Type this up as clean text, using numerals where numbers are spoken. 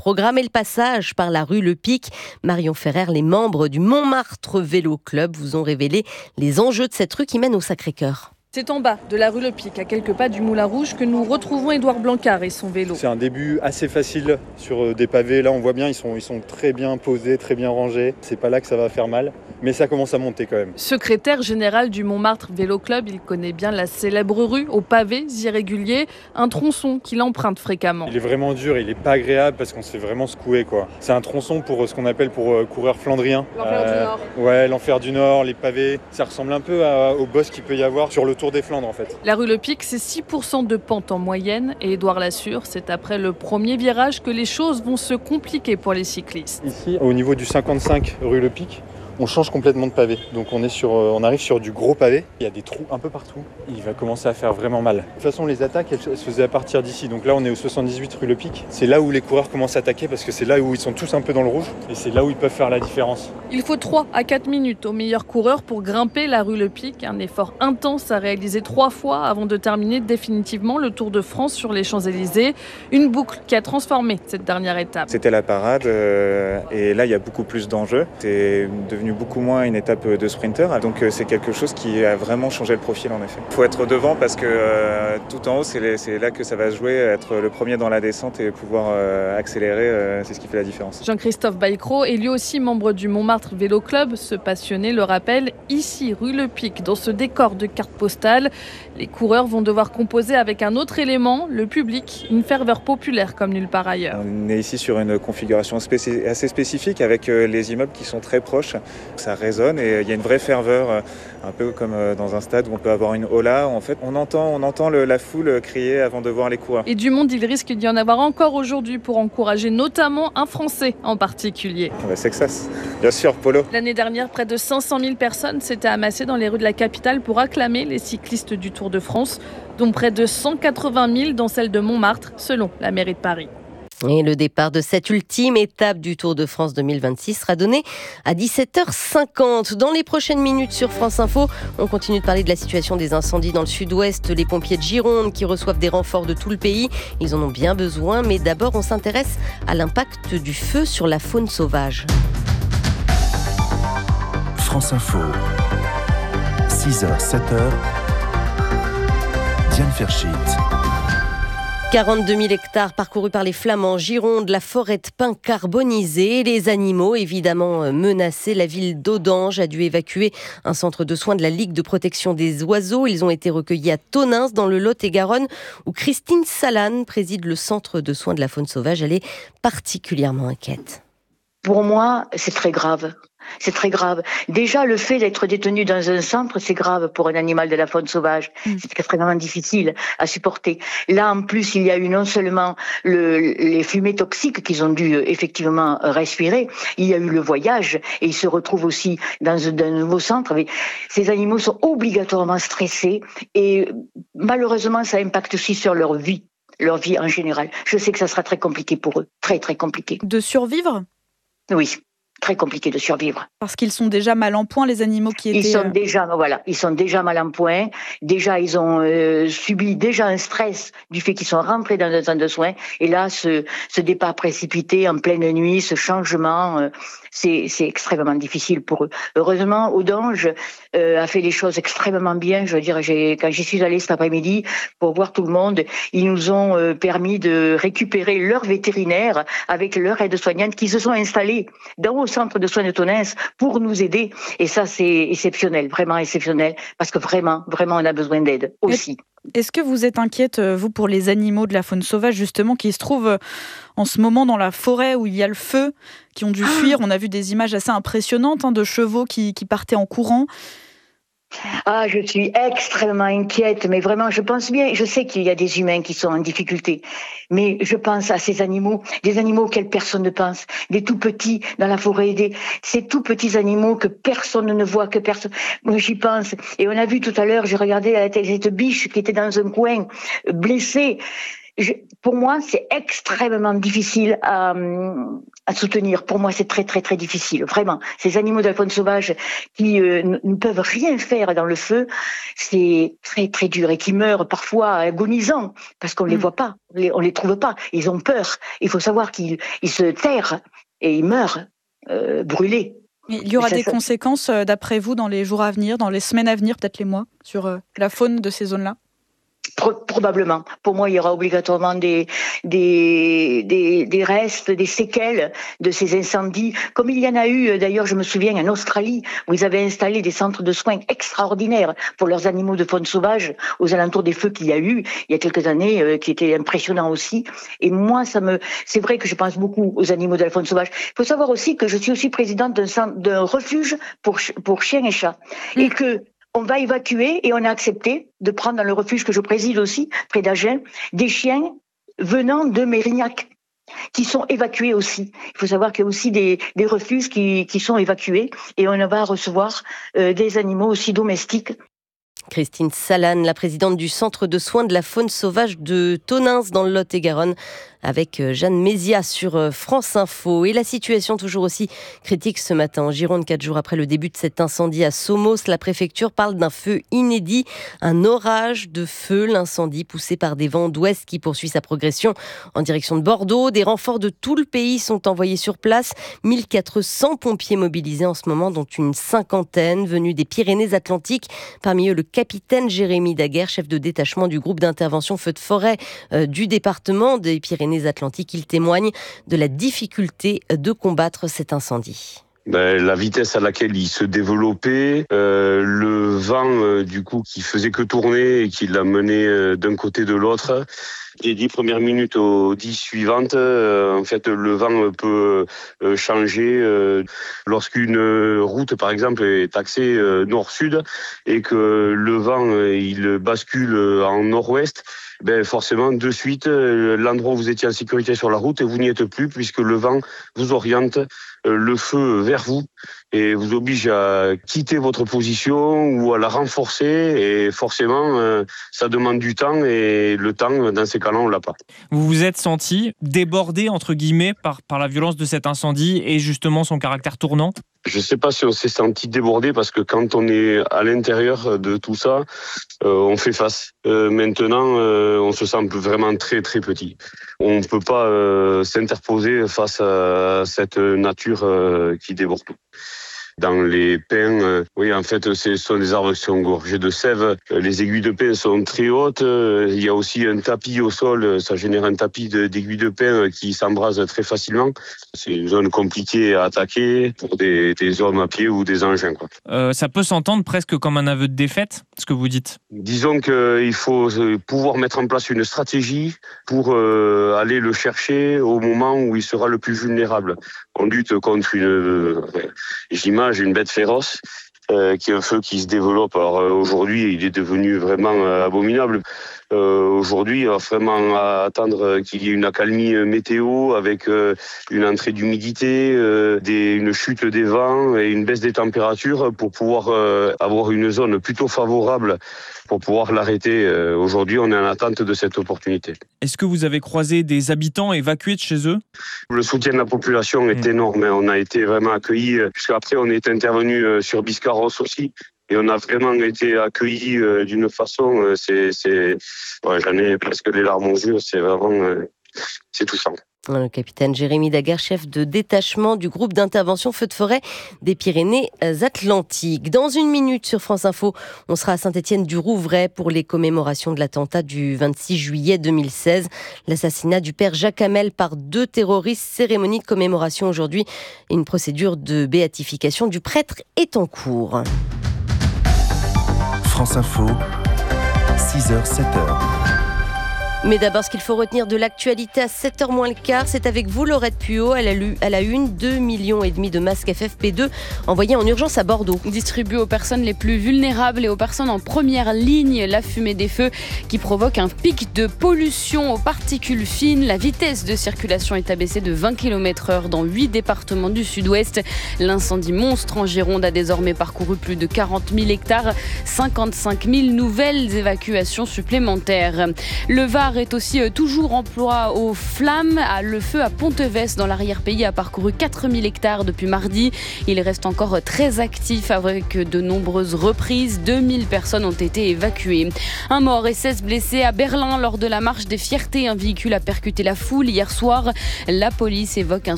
programme et le passage par la rue Le Pic. Marion Ferrer, les membres du Montmartre Vélo Club vous ont révélé les enjeux de cette rue qui mène au Sacré-Cœur. C'est en bas de la rue Le Pic, à quelques pas du Moulin Rouge, que nous retrouvons Édouard Blancard et son vélo. C'est un début assez facile sur des pavés. Là, on voit bien, ils sont très bien posés, très bien rangés. C'est pas là que ça va faire mal, mais ça commence à monter quand même. Secrétaire général du Montmartre Vélo Club, il connaît bien la célèbre rue aux pavés irréguliers, un tronçon qu'il emprunte fréquemment. Il est vraiment dur, il est pas agréable parce qu'on se fait vraiment secouer, quoi. C'est un tronçon pour ce qu'on appelle pour coureurs flandriens. L'enfer du Nord. Ouais, l'enfer du Nord, les pavés. Ça ressemble un peu au boss qu'il peut y avoir sur le Tour des Flandres en fait. La rue Le Pic, c'est 6% de pente en moyenne et Édouard l'assure, c'est après le premier virage que les choses vont se compliquer pour les cyclistes. Ici, au niveau du 55 rue Le Pic, on change complètement de pavé. Donc on arrive sur du gros pavé. Il y a des trous un peu partout. Il va commencer à faire vraiment mal. De toute façon, les attaques, elles se faisaient à partir d'ici. Donc là, on est au 78 rue Le Pic. C'est là où les coureurs commencent à attaquer parce que c'est là où ils sont tous un peu dans le rouge. Et c'est là où ils peuvent faire la différence. Il faut 3 à 4 minutes aux meilleurs coureurs pour grimper la rue Le Pic. Un effort intense à réaliser 3 fois avant de terminer définitivement le Tour de France sur les Champs-Élysées. Une boucle qui a transformé cette dernière étape. C'était la parade et là, il y a beaucoup plus d'enjeux. C'est devenu beaucoup moins une étape de sprinter. Donc c'est quelque chose qui a vraiment changé le profil en effet. Il faut être devant parce que tout en haut, c'est là que ça va se jouer, être le premier dans la descente et pouvoir accélérer, c'est ce qui fait la différence. Jean-Christophe Baïcro est lui aussi membre du Montmartre Vélo Club. Ce passionné le rappelle, ici, rue Le Pic, dans ce décor de carte postale, les coureurs vont devoir composer avec un autre élément, le public, une ferveur populaire comme nulle part ailleurs. On est ici sur une configuration assez spécifique avec les immeubles qui sont très proches. Ça résonne et il y a une vraie ferveur, un peu comme dans un stade où on peut avoir une hola. En fait, on entend la foule crier avant de voir les coureurs. Et du monde, il risque d'y en avoir encore aujourd'hui pour encourager notamment un Français en particulier. Sexas, bien sûr, Polo. L'année dernière, près de 500 000 personnes s'étaient amassées dans les rues de la capitale pour acclamer les cyclistes du Tour de France, dont près de 180 000 dans celle de Montmartre, selon la mairie de Paris. Et le départ de cette ultime étape du Tour de France 2026 sera donné à 17h50. Dans les prochaines minutes sur France Info, on continue de parler de la situation des incendies dans le sud-ouest. Les pompiers de Gironde qui reçoivent des renforts de tout le pays. Ils en ont bien besoin, mais d'abord on s'intéresse à l'impact du feu sur la faune sauvage. France Info, 6h, 7h, Diane Ferschit. 42 000 hectares parcourus par les flammes en Gironde, la forêt de pins carbonisée, les animaux évidemment menacés. La ville d'Audange a dû évacuer un centre de soins de la Ligue de protection des oiseaux. Ils ont été recueillis à Tonneins dans le Lot-et-Garonne où Christine Salane préside le centre de soins de la faune sauvage. Elle est particulièrement inquiète. Pour moi, c'est très grave. C'est très grave. Déjà, le fait d'être détenu dans un centre, c'est grave pour un animal de la faune sauvage. C'est extrêmement difficile à supporter. Là, en plus, il y a eu non seulement les fumées toxiques qu'ils ont dû effectivement respirer, il y a eu le voyage et ils se retrouvent aussi dans un nouveau centre. Mais ces animaux sont obligatoirement stressés et malheureusement, ça impacte aussi sur leur vie en général. Je sais que ça sera très compliqué pour eux. Très, très compliqué. De survivre ? Oui. Très compliqué de survivre. Parce qu'ils sont déjà mal en point, les animaux qui étaient... Ils sont déjà mal en point. Déjà, ils ont subi déjà un stress du fait qu'ils sont rentrés dans un centre de soins. Et là, ce départ précipité en pleine nuit, ce changement, c'est extrêmement difficile pour eux. Heureusement, Audange a fait les choses extrêmement bien. Je veux dire, quand j'y suis allée cet après-midi pour voir tout le monde, ils nous ont permis de récupérer leurs vétérinaires avec leurs aides-soignantes qui se sont installés dans au centre de soins de Tonneins pour nous aider. Et ça, c'est exceptionnel, vraiment exceptionnel, parce que vraiment, on a besoin d'aide aussi. Est-ce que vous êtes inquiète, vous, pour les animaux de la faune sauvage, justement, qui se trouvent en ce moment dans la forêt où il y a le feu, qui ont dû fuir? On a vu des images assez impressionnantes de chevaux qui partaient en courant. Ah, je suis extrêmement inquiète, mais vraiment, je pense bien, je sais qu'il y a des humains qui sont en difficulté, mais je pense à ces animaux, des animaux auxquels personne ne pense, des tout petits dans la forêt, ces tout petits animaux que personne ne voit, que personne, moi j'y pense, et on a vu tout à l'heure, j'ai regardé cette biche qui était dans un coin, blessée. Pour moi, c'est extrêmement difficile à soutenir. Pour moi, c'est très, très, très difficile. Vraiment. Ces animaux de la faune sauvage qui ne peuvent rien faire dans le feu, c'est très, très dur et qui meurent parfois agonisants parce qu'on les voit pas, on les trouve pas. Ils ont peur. Il faut savoir qu'ils se terrent et ils meurent brûlés. Mais il y aura des conséquences, d'après vous, dans les jours à venir, dans les semaines à venir, peut-être les mois, sur la faune de ces zones-là ? Probablement. Pour moi, il y aura obligatoirement des restes, des séquelles de ces incendies. Comme il y en a eu, d'ailleurs, je me souviens, en Australie, où ils avaient installé des centres de soins extraordinaires pour leurs animaux de faune sauvage aux alentours des feux qu'il y a eu il y a quelques années, qui étaient impressionnants aussi. Et moi, c'est vrai que je pense beaucoup aux animaux de la faune sauvage. Il faut savoir aussi que je suis aussi présidente d'un refuge pour chiens et chats. Et que on va évacuer et on a accepté de prendre dans le refuge que je préside aussi, près d'Agen, des chiens venant de Mérignac qui sont évacués aussi. Il faut savoir qu'il y a aussi des refuges qui sont évacués et on va recevoir des animaux aussi domestiques. Christine Salane, la présidente du centre de soins de la faune sauvage de Tonneins dans le Lot-et-Garonne, avec Jeanne Mézia sur France Info. Et la situation toujours aussi critique ce matin en Gironde, 4 jours après le début de cet incendie à Somos. La préfecture parle d'un feu inédit, un orage de feu. L'incendie poussé par des vents d'ouest qui poursuit sa progression en direction de Bordeaux. Des renforts de tout le pays sont envoyés sur place. 1400 pompiers mobilisés en ce moment, dont une cinquantaine venus des Pyrénées-Atlantiques. Parmi eux, le capitaine Jérémy Daguerre, chef de détachement du groupe d'intervention feu de forêt du département des Pyrénées-Atlantiques. Il témoigne de la difficulté de combattre cet incendie. La vitesse à laquelle il se développait, le vent du coup qui faisait que tourner et qui l'a mené d'un côté de l'autre. Les 10 premières minutes aux 10 suivantes, en fait, le vent peut changer. Lorsqu'une route, par exemple, est axée nord-sud et que le vent il bascule en nord-ouest, forcément, de suite, l'endroit où vous étiez en sécurité sur la route, vous n'y êtes plus puisque le vent vous oriente le feu vers vous et vous oblige à quitter votre position ou à la renforcer et forcément ça demande du temps et le temps dans ces cas-là on l'a pas. Vous vous êtes senti débordé entre guillemets par la violence de cet incendie et justement son caractère tournant ? Je sais pas si on s'est senti débordé parce que quand on est à l'intérieur de tout ça, on fait face. Maintenant, on se sent vraiment très très petit. On ne peut pas s'interposer face à cette nature qui déborde tout. Dans les pins, oui, en fait, ce sont des arbres qui sont gorgés de sève. Les aiguilles de pin sont très hautes. Il y a aussi un tapis au sol. Ça génère un tapis d'aiguilles de pin qui s'embrase très facilement. C'est une zone compliquée à attaquer pour des hommes à pied ou des engins, quoi. Ça peut s'entendre presque comme un aveu de défaite, ce que vous dites. Disons qu'il faut pouvoir mettre en place une stratégie pour aller le chercher au moment où il sera le plus vulnérable. On lutte contre une bête féroce qui est un feu qui se développe. Alors aujourd'hui, il est devenu vraiment abominable. Aujourd'hui, il va vraiment attendre qu'il y ait une accalmie météo avec une entrée d'humidité, une chute des vents et une baisse des températures pour pouvoir avoir une zone plutôt favorable pour pouvoir l'arrêter. Aujourd'hui, on est en attente de cette opportunité. Est-ce que vous avez croisé des habitants évacués de chez eux ? Le soutien de la population est énorme. On a été vraiment accueillis. Jusqu'après, on est intervenu sur Biscarrosse aussi. Et on a vraiment été accueillis d'une façon, j'en ai presque les larmes aux yeux, c'est vraiment, c'est touchant. Le capitaine Jérémy Daguerre, chef de détachement du groupe d'intervention feu de forêt des Pyrénées-Atlantiques. Dans une minute sur France Info, on sera à Saint-Étienne-du-Rouvray pour les commémorations de l'attentat du 26 juillet 2016. L'assassinat du père Jacques Hamel par 2 terroristes. Cérémonie de commémoration aujourd'hui. Une procédure de béatification du prêtre est en cours. France Info, 6h, 7h. Mais d'abord, ce qu'il faut retenir de l'actualité à 7h moins le quart, c'est avec vous, Laurette Puot. Elle a une 2,5 millions de masques FFP2 envoyés en urgence à Bordeaux. Distribués aux personnes les plus vulnérables et aux personnes en première ligne. La fumée des feux qui provoque un pic de pollution aux particules fines. La vitesse de circulation est abaissée de 20 km/h dans 8 départements du sud-ouest. L'incendie monstre en Gironde a désormais parcouru plus de 40 000 hectares. 55 000 nouvelles évacuations supplémentaires. Le Var Gare est aussi toujours en proie aux flammes. Le feu à Pontevès dans l'arrière-pays a parcouru 4000 hectares depuis mardi. Il reste encore très actif avec de nombreuses reprises. 2000 personnes ont été évacuées. Un mort et 16 blessés à Berlin lors de la marche des fiertés. Un véhicule a percuté la foule hier soir. La police évoque un